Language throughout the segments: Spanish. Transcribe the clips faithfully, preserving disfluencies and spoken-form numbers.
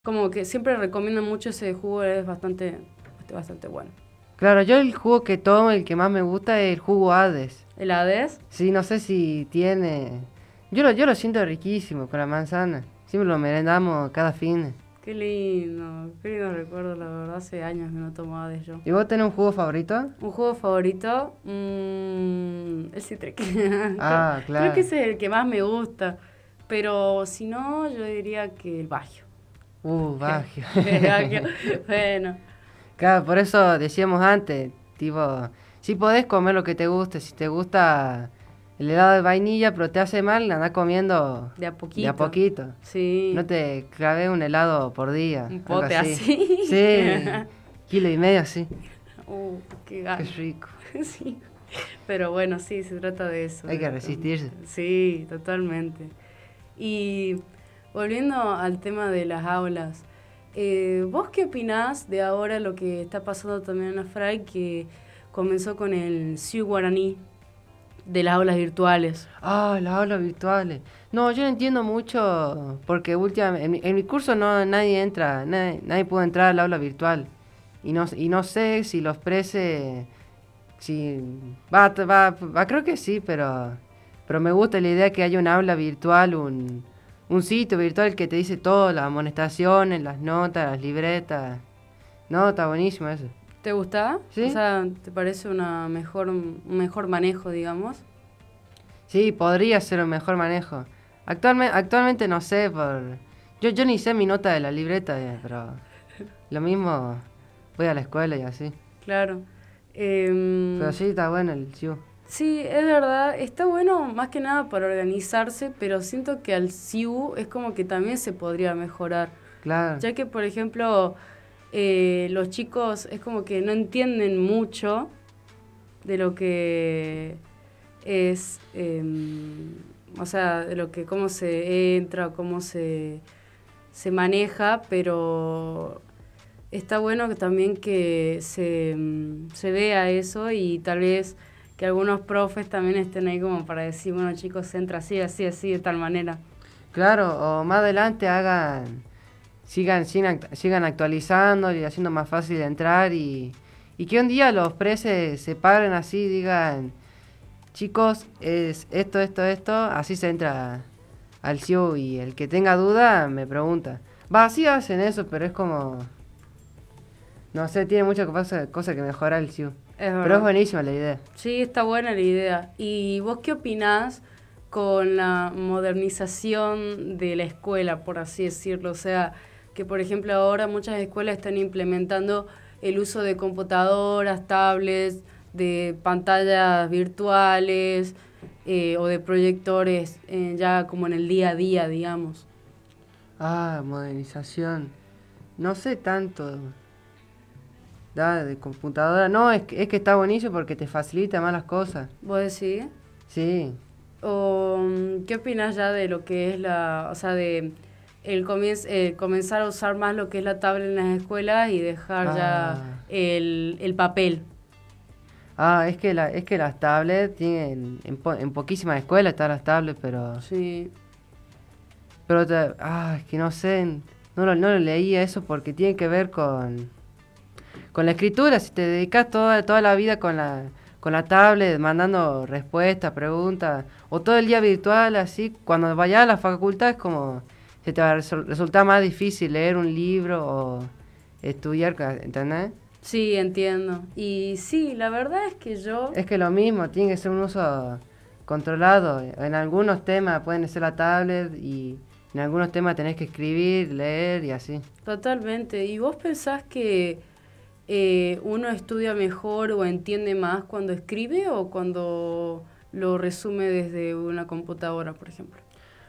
Como que siempre recomiendan mucho ese jugo, es bastante, bastante bueno. Claro, yo el jugo que tomo, el que más me gusta es el jugo Hades. ¿El Hades? Sí, no sé si tiene... Yo lo, yo lo siento riquísimo con la manzana. Siempre lo merendamos cada fin. Qué lindo, qué lindo recuerdo, la verdad, hace años que no tomaba de yo. ¿Y vos tenés un jugo favorito? ¿Un juego favorito? Mm, el Citric. creo, Ah, creo que claro. ese es el que más me gusta. Pero si no, yo diría que el Bagio. Uh, Bagio. El Bagio, bueno, Claro, por eso decíamos antes, tipo, si podés comer lo que te guste, si te gusta el helado de vainilla, pero te hace mal, anda comiendo de a de a poquito. poquito. No Sí, te clavé un helado por día, un algo pote así. así. Sí, kilo y medio así. uh, qué Qué gana. rico. sí. Pero bueno, sí, se trata de eso. Hay De que verdad. resistirse. Sí, totalmente. Y volviendo al tema de las aulas, eh, ¿vos qué opinás de ahora lo que está pasando también en la F R A I, que comenzó con el Siu Guaraní de las aulas virtuales? Ah, las aulas virtuales. No, yo no entiendo mucho porque últimamente en, mi en mi curso no nadie entra, nadie, nadie puede entrar al aula virtual. Y no, y no sé si los preces, si va, va, va, creo que sí, pero, pero me gusta la idea que haya un aula virtual, un, un sitio virtual que te dice todo, las amonestaciones, las notas, las libretas. No, está buenísimo eso. ¿Te gusta? O ¿Sí? sea, ¿te parece una mejor, un mejor manejo, digamos? Sí, podría ser un mejor manejo. Actualmente, actualmente no sé, por... Yo, yo ni sé mi nota de la libreta, eh, pero lo mismo voy a la escuela y así. Claro. Pero Em, sí, está bueno el S I U. sí, es verdad, está bueno más que nada para organizarse, pero siento que al S I U es como que también se podría mejorar. Claro, Ya que, por ejemplo, eh, los chicos es como que no entienden mucho de lo que es, eh, o sea, de lo que cómo se entra, cómo se, se maneja, pero está bueno que también que se, mm, se vea eso y tal vez que algunos profes también estén ahí como para decir, bueno chicos, entra así, así, así, de tal manera. claro, o más adelante hagan, sigan, sigan, sigan actualizando y haciendo más fácil de entrar y, y que un día los preses se paren así y digan, chicos, es esto, esto, esto, así se entra al S I U y el que tenga duda me pregunta. Va, sí hacen eso, pero es como... No sé, tiene muchas cosas cosa que mejorar el S I U. Es Pero es verdad. buenísima la idea. Sí, está buena la idea. ¿Y vos qué opinás con la modernización de la escuela, por así decirlo? O sea, que por ejemplo ahora muchas escuelas están implementando el uso de computadoras, tablets, de pantallas virtuales eh, o de proyectores eh, ya como en el día a día, digamos. Ah, modernización. No sé tanto. Da, de computadora. No, es que, es que está buenísimo porque te facilita más las cosas. ¿Vos decís? Sí. ¿O mm, qué opinas ya de lo que es la, o sea, de el comienz- eh, comenzar a usar más lo que es la tablet en las escuelas y dejar ya Ah. el, el papel? Ah, es que, la, es que las tablets tienen... En, po- en poquísimas escuelas están las tablets, pero... Sí, Pero... te- ah, es que no sé. No lo, no lo leía eso porque tiene que ver con... Con la escritura, si te dedicas toda, toda la vida con la, con la tablet, mandando respuestas, preguntas, o todo el día virtual, así, cuando vayas a la facultad es como, se te va a resol- resultar más difícil leer un libro o estudiar, ca- ¿entendés? sí, entiendo. Y sí, la verdad es que yo, Es que lo mismo, tiene que ser un uso controlado. En algunos temas pueden ser la tablet y en algunos temas tenés que escribir, leer y así. totalmente. ¿Y vos pensás que eh, uno estudia mejor o entiende más cuando escribe o cuando lo resume desde una computadora, por ejemplo?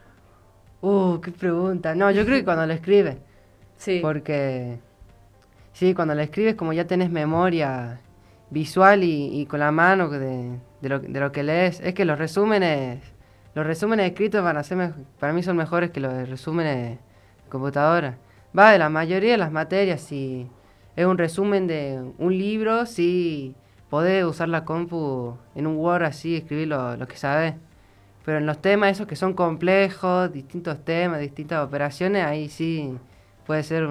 Uh, qué pregunta. No, yo creo que cuando lo escribes, Sí, porque sí, cuando la escribes como ya tenés memoria visual y, y con la mano de, de lo, de lo que lees. Es que los resúmenes, los resúmenes escritos van a ser, mej- para mí son mejores que los resúmenes de computadora. Va, de la mayoría de las materias, si es un resumen de un libro, sí podés usar la compu en un Word así, escribir lo, lo que sabes. Pero en los temas esos que son complejos, distintos temas, distintas operaciones, ahí sí puede ser